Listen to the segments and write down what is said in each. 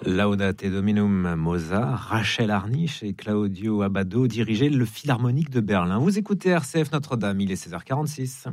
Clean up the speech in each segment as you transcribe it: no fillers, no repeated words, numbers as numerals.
Laudate Dominum Mozart, Rachel Harnisch et Claudio Abbado dirigeaient le Philharmonique de Berlin. Vous écoutez RCF Notre-Dame, il est 16h46.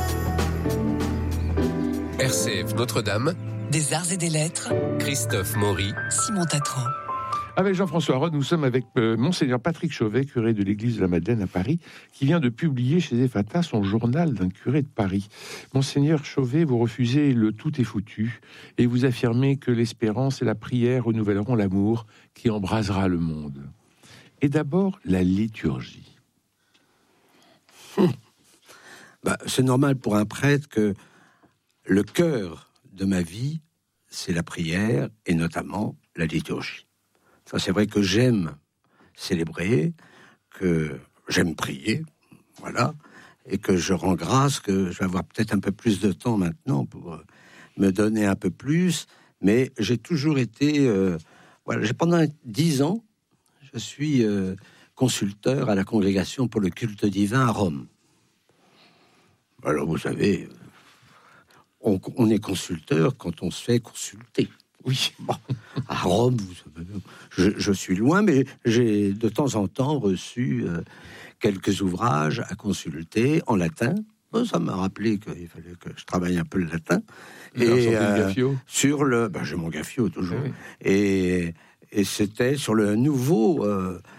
RCF Notre-Dame, des arts et des lettres, Christophe Maury, Simon Tatran. Avec Jean-François Rode, nous sommes avec Monseigneur Patrick Chauvet, curé de l'église de la Madeleine à Paris, qui vient de publier chez Ephata son journal d'un curé de Paris. Monseigneur Chauvet, vous refusez le tout est foutu et vous affirmez que l'espérance et la prière renouvelleront l'amour qui embrasera le monde. Et d'abord, la liturgie. C'est normal pour un prêtre que le cœur de ma vie, c'est la prière et notamment la liturgie. Ça, c'est vrai que j'aime célébrer, que j'aime prier, voilà, et que je rends grâce que je vais avoir peut-être un peu plus de temps maintenant pour me donner un peu plus, mais j'ai toujours été, pendant 10 ans, je suis consulteur à la Congrégation pour le culte divin à Rome. Alors, vous savez, on est consulteur quand on se fait consulter. Oui, bon, à Rome, je suis loin, mais j'ai de temps en temps reçu quelques ouvrages à consulter en latin. Ça m'a rappelé qu'il fallait que je travaille un peu le latin. Et sur le, j'ai mon Gaffio toujours. Oui. Et c'était sur le nouveau,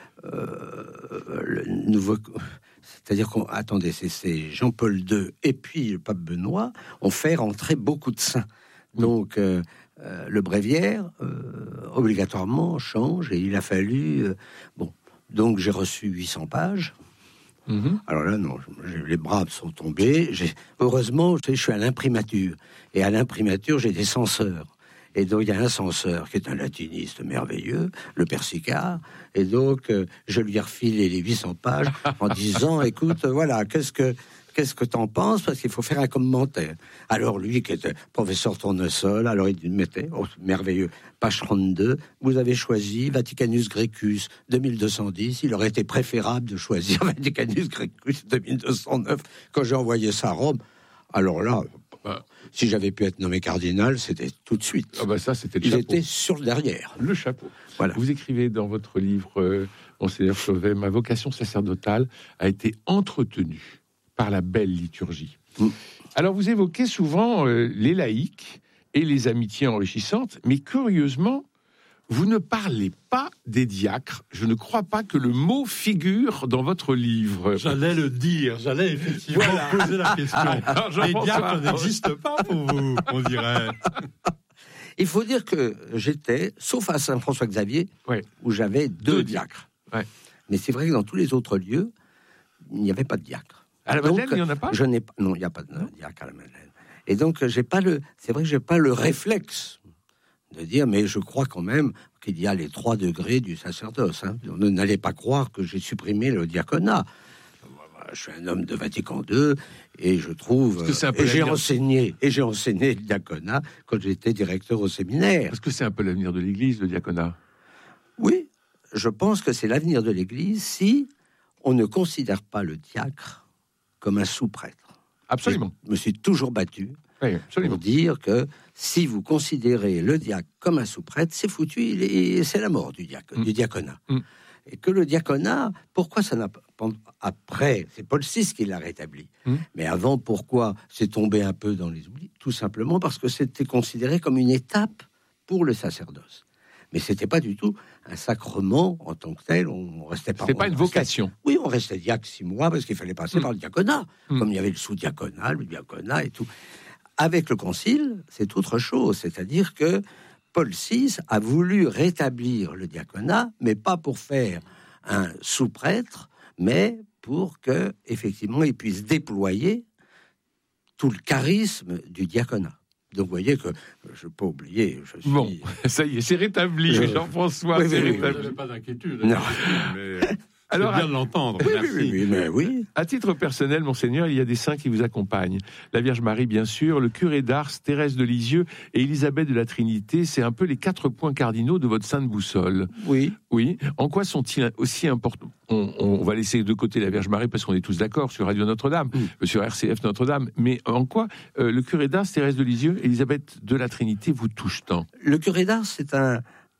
c'est-à-dire c'est Jean-Paul II et puis le pape Benoît ont fait rentrer beaucoup de saints. Donc le bréviaire obligatoirement change et il a fallu donc j'ai reçu 800 pages. Alors là non, les bras sont tombés. Heureusement je suis à l'imprimature et à l'imprimature j'ai des censeurs. Et donc, il y a un censeur qui est un latiniste merveilleux, le Père Sicard. Et donc, je lui ai refilé les 800 pages en disant, écoute, voilà, qu'est-ce que t'en penses? Parce qu'il faut faire un commentaire. Alors, lui, qui était professeur tournesol, alors il mettait, merveilleux, page 32, vous avez choisi Vaticanus Grecus 2210. Il aurait été préférable de choisir Vaticanus Grecus 2209 quand j'ai envoyé ça à Rome. Alors là, si j'avais pu être nommé cardinal, c'était tout de suite. Ça, c'était le chapeau. J'étais sur le derrière. Le chapeau. Voilà. Vous écrivez dans votre livre, Monseigneur Chauvet, ma vocation sacerdotale a été entretenue par la belle liturgie. Alors, vous évoquez souvent les laïcs et les amitiés enrichissantes, mais curieusement, vous ne parlez pas des diacres. Je ne crois pas que le mot figure dans votre livre. J'allais le dire, j'allais effectivement poser la question. Les diacres n'existent pas pour vous, on dirait. Il faut dire que j'étais, sauf à Saint-François-Xavier, où j'avais 2 diacres. Ouais. Mais c'est vrai que dans tous les autres lieux, il n'y avait pas de diacre. À la Madeleine, il n'y en a pas ? Non, il n'y a pas de diacre à la Madeleine. Et donc, c'est vrai que j'ai pas le réflexe de dire, mais je crois quand même qu'il y a les 3 degrés du sacerdoce. N'allez pas croire que j'ai supprimé le diaconat. Je suis un homme de Vatican II et je trouve... j'ai enseigné le diaconat quand j'étais directeur au séminaire. Est-ce que c'est un peu l'avenir de l'Église, le diaconat ? Oui, je pense que c'est l'avenir de l'Église si on ne considère pas le diacre comme un sous-prêtre. Absolument. Je me suis toujours battu pour dire que si vous considérez le diacre comme un sous-prêtre, c'est foutu, c'est la mort du diaconat. Et que le diaconat, pourquoi ça n'a pas... Après, c'est Paul VI qui l'a rétabli. Mais avant, pourquoi c'est tombé un peu dans les oublis ? Tout simplement parce que c'était considéré comme une étape pour le sacerdoce. Mais c'était pas du tout un sacrement en tant que tel. On restait pas. C'était pas une vocation. Oui, on restait diacre 6 mois parce qu'il fallait passer par le diaconat, comme il y avait le sous-diaconat, le diaconat et tout. Avec le concile, c'est autre chose. C'est-à-dire que Paul VI a voulu rétablir le diaconat, mais pas pour faire un sous-prêtre, mais pour que effectivement il puisse déployer tout le charisme du diaconat. Donc, vous voyez que je ne vais pas oublier. Bon, ça y est, c'est rétabli, Jean-François. Oui, rétabli. Vous n'avez pas d'inquiétude. Non. Mais alors, c'est bien de l'entendre. Oui. À titre personnel, Monseigneur, il y a des saints qui vous accompagnent. La Vierge Marie, bien sûr, le curé d'Ars, Thérèse de Lisieux et Élisabeth de la Trinité. C'est un peu les 4 points cardinaux de votre sainte boussole. Oui. En quoi sont-ils aussi importants ? On va laisser de côté la Vierge Marie parce qu'on est tous d'accord sur Radio Notre-Dame, sur RCF Notre-Dame. Mais en quoi le curé d'Ars, Thérèse de Lisieux, Élisabeth de la Trinité vous touchent tant ? Le curé d'Ars, c'est un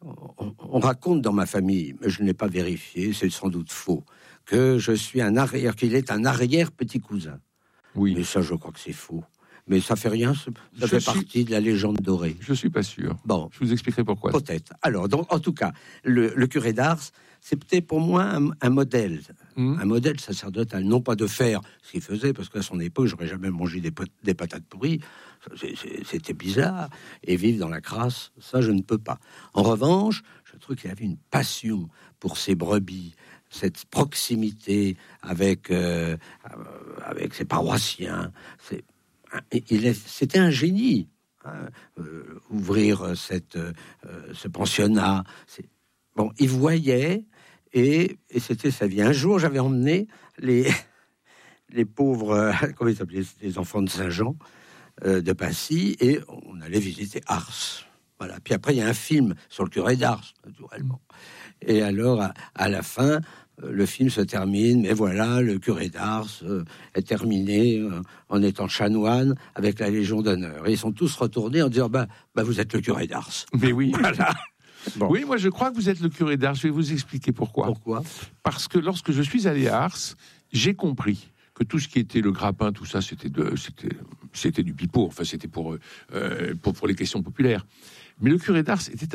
on raconte dans ma famille, mais je ne l'ai pas vérifié, c'est sans doute faux, que je suis qu'il est un arrière petit cousin. Oui. Mais ça, je crois que c'est faux. Mais ça fait rien, ça fait partie de la légende dorée. Je suis pas sûr. Bon, je vous expliquerai pourquoi. Peut-être. Alors, donc, en tout cas, le curé d'Ars, c'était pour moi un modèle, un modèle sacerdotal, non pas de faire ce qu'il faisait, parce qu'à son époque, j'aurais jamais mangé des patates pourries. C'était bizarre. Et vivre dans la crasse, ça, je ne peux pas. En revanche, je trouve qu'il avait une passion pour ses brebis, cette proximité avec ses paroissiens. C'était un génie. Ouvrir ce pensionnat. Bon, il voyait et c'était sa vie. Un jour, j'avais emmené les pauvres, comment ils s'appelaient, les enfants de Saint-Jean de Passy, et on allait visiter Ars. Voilà. Puis après, il y a un film sur le curé d'Ars, naturellement. Et alors, à la fin, le film se termine, mais voilà, le curé d'Ars est terminé en étant chanoine avec la Légion d'honneur. Et ils sont tous retournés en disant, vous êtes le curé d'Ars. Mais oui. Voilà. Bon. Oui, moi je crois que vous êtes le curé d'Ars. Je vais vous expliquer pourquoi. Pourquoi ? Parce que lorsque je suis allé à Ars, j'ai compris que tout ce qui était le grappin, tout ça, c'était du pipeau. Enfin, c'était pour les questions populaires. Mais le curé d'Ars était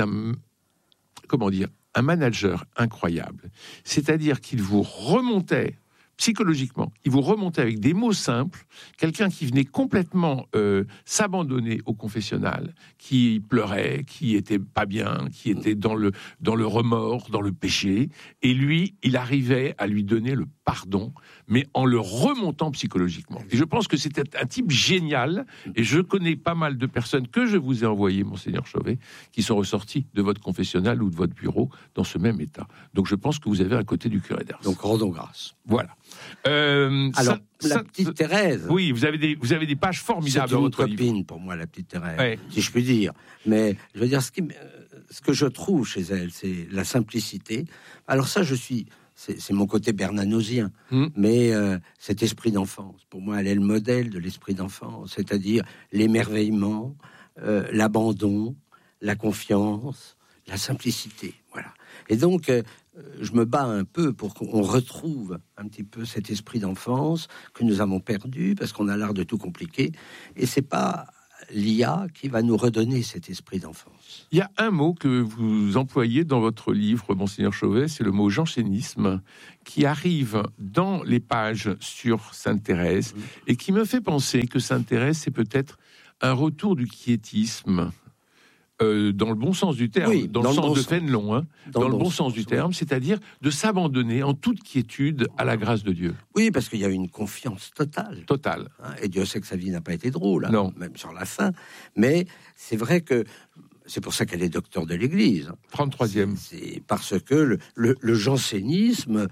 un manager incroyable. C'est-à-dire qu'il vous remontait psychologiquement, il vous remontait avec des mots simples, quelqu'un qui venait complètement s'abandonner au confessionnal, qui pleurait, qui était pas bien, qui était dans le remords, dans le péché, et lui, il arrivait à lui donner le pardon, mais en le remontant psychologiquement. Et je pense que c'était un type génial, et je connais pas mal de personnes que je vous ai envoyées, Monseigneur Chauvet, qui sont ressorties de votre confessionnal ou de votre bureau dans ce même état. Donc je pense que vous avez un côté du curé d'Ars. Donc rendons grâce. Voilà. Alors, la petite Thérèse. Oui, vous avez des pages formidables dans votre livre. C'est une copine pour moi, la petite Thérèse, si je puis dire. Mais je veux dire, ce que je trouve chez elle, c'est la simplicité. Alors ça, c'est mon côté bernanosien, mais cet esprit d'enfance, pour moi, elle est le modèle de l'esprit d'enfance, c'est-à-dire l'émerveillement, l'abandon, la confiance, la simplicité. Voilà. Et donc, je me bats un peu pour qu'on retrouve un petit peu cet esprit d'enfance que nous avons perdu parce qu'on a l'art de tout compliquer. Et c'est pas l'IA qui va nous redonner cet esprit d'enfance. Il y a un mot que vous employez dans votre livre, Monseigneur Chauvet, c'est le mot jansénisme, qui arrive dans les pages sur Sainte Thérèse et qui me fait penser que Sainte Thérèse, c'est peut-être un retour du quiétisme. Dans le bon sens du terme, oui, dans le sens de Fénelon, dans le bon sens du terme, c'est-à-dire de s'abandonner en toute quiétude à la grâce de Dieu. Oui, parce qu'il y a une confiance totale. Totale. Et Dieu sait que sa vie n'a pas été drôle, non. Même sur la fin. Mais c'est vrai que c'est pour ça qu'elle est docteur de l'Église. 33e. C'est parce que le jansénisme,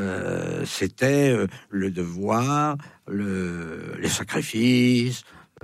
c'était le devoir, les sacrifices,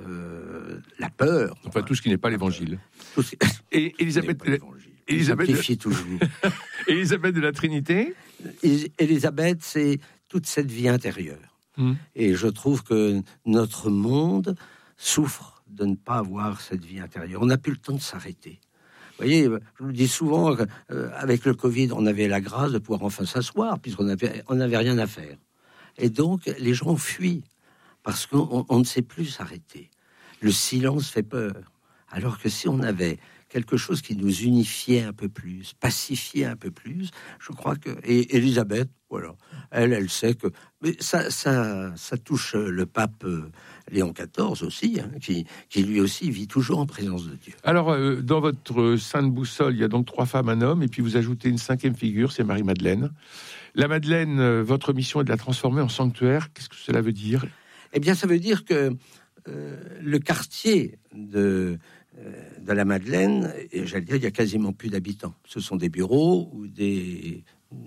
la peur. Enfin, tout ce qui n'est pas l'Évangile. Et Élisabeth toujours. Élisabeth de la Trinité. Élisabeth, c'est toute cette vie intérieure. Et je trouve que notre monde souffre de ne pas avoir cette vie intérieure. On n'a plus le temps de s'arrêter. Vous voyez, je vous dis souvent, avec le Covid, on avait la grâce de pouvoir enfin s'asseoir, puisqu'on n'avait rien à faire. Et donc, les gens fuient, parce qu'on ne sait plus s'arrêter. Le silence fait peur. Alors que si on avait quelque chose qui nous unifiait un peu plus, pacifiait un peu plus, je crois que... Et Élisabeth, voilà, elle sait que... Mais ça touche le pape Léon XIV aussi, qui lui aussi vit toujours en présence de Dieu. Alors, dans votre sainte boussole, il y a donc 3 femmes, un homme, et puis vous ajoutez une 5e figure, c'est Marie-Madeleine. La Madeleine, votre mission est de la transformer en sanctuaire. Qu'est-ce que cela veut dire ? Eh bien, ça veut dire que le quartier de la Madeleine, et j'allais dire, il y a quasiment plus d'habitants. Ce sont des bureaux ou des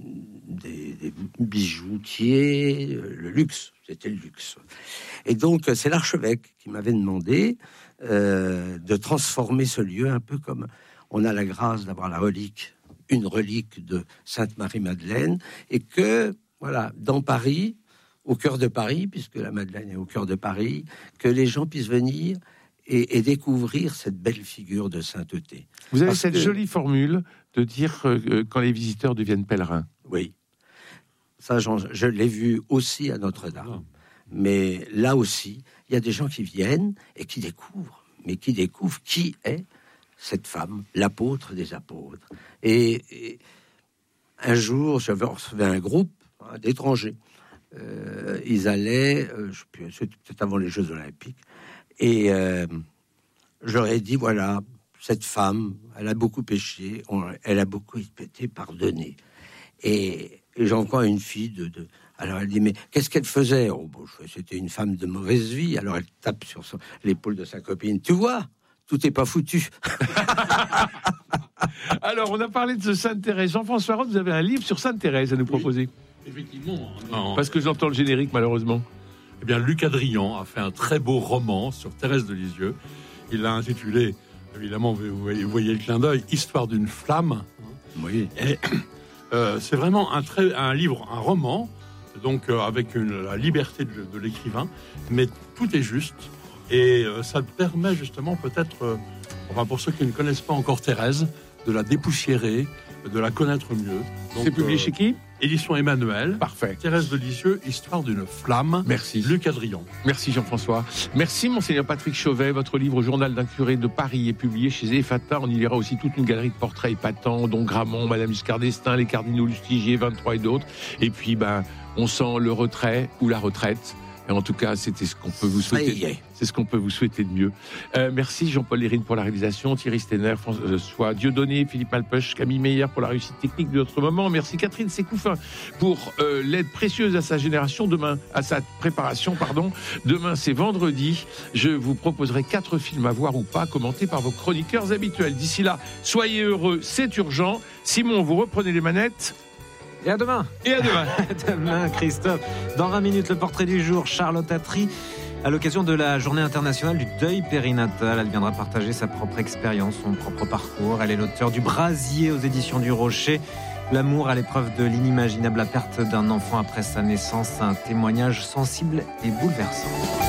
bijoutiers, le luxe, c'était le luxe. Et donc, c'est l'archevêque qui m'avait demandé de transformer ce lieu un peu comme on a la grâce d'avoir une relique de Sainte Marie-Madeleine, et que, voilà, dans Paris, au cœur de Paris, puisque la Madeleine est au cœur de Paris, que les gens puissent venir et découvrir cette belle figure de sainteté. Vous avez cette jolie formule de dire quand les visiteurs deviennent pèlerins. Oui. Ça, je l'ai vu aussi à Notre-Dame. Mais là aussi, il y a des gens qui viennent et qui découvrent. Mais qui découvrent qui est cette femme, l'apôtre des apôtres. Et un jour, je recevais un groupe d'étrangers. Ils allaient, c'était peut-être avant les Jeux Olympiques, et je leur ai dit, voilà, cette femme, elle a beaucoup péché, elle a beaucoup été pardonnée. Et j'ai encore une fille alors elle dit, mais qu'est-ce qu'elle faisait? C'était une femme de mauvaise vie. Alors elle tape sur l'épaule de sa copine. Tu vois, tout n'est pas foutu. Alors, on a parlé de Sainte-Thérèse. Jean-François Roth, vous avez un livre sur Sainte-Thérèse à nous proposer. Effectivement. Parce que j'entends le générique, malheureusement. Eh bien, Luc Adrian a fait un très beau roman sur Thérèse de Lisieux. Il l'a intitulé, évidemment, vous voyez le clin d'œil, Histoire d'une flamme. Oui. Et c'est vraiment un livre, un roman, donc avec la liberté de l'écrivain, mais tout est juste. Et ça permet justement peut-être, pour ceux qui ne connaissent pas encore Thérèse, de la dépoussiérer, de la connaître mieux. Donc, c'est publié chez qui? Édition Emmanuel. Parfait. Thérèse de Lisieux, Histoire d'une flamme. Merci. Luc Adrian. Merci Jean-François. Merci Monseigneur Patrick Chauvet. Votre livre Journal d'un curé de Paris est publié chez Ephata. On y lira aussi toute une galerie de portraits épatants, dont Gramont, Madame Giscard d'Estaing, les cardinaux Lustiger, 23 et d'autres. Et puis, on sent le retrait ou la retraite. Et en tout cas, c'était ce qu'on peut vous souhaiter. C'est ce qu'on peut vous souhaiter de mieux. Merci Jean-Paul Lérine pour la réalisation, Thierry Stenner, François Dieudonné, Philippe Malpeuch, Camille Meyer pour la réussite technique de notre moment. Merci Catherine Sécoufin pour l'aide précieuse à sa génération. À sa préparation. Demain, c'est vendredi. Je vous proposerai 4 films à voir ou pas, commentés par vos chroniqueurs habituels. D'ici là, soyez heureux, c'est urgent. Simon, vous reprenez les manettes. Et à demain. Demain, Christophe. Dans 20 minutes, le portrait du jour, Charlotte Attry. À l'occasion de la journée internationale du deuil périnatal, elle viendra partager sa propre expérience, son propre parcours. Elle est l'auteure du Brasier aux éditions du Rocher. L'amour à l'épreuve de l'inimaginable, la perte d'un enfant après sa naissance. Un témoignage sensible et bouleversant.